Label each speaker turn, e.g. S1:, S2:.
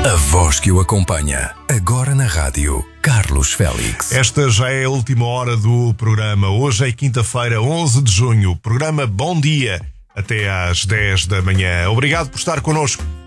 S1: A voz que o acompanha, agora na rádio, Carlos Félix.
S2: Esta já é a última hora do programa. Hoje é quinta-feira, 11 de junho. Programa Bom Dia, até às 10 da manhã. Obrigado por estar connosco.